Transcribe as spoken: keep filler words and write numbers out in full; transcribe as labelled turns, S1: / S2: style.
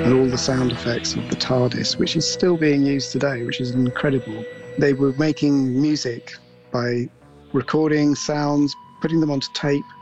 S1: and all the sound effects of the TARDIS, which is still being used today, which is incredible. They were making music by recording sounds, putting them onto tape,